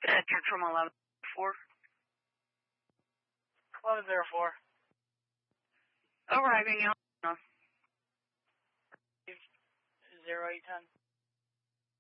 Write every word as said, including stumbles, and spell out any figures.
Patrick from eleven four. eleven zero four. Arriving out. zero eight ten.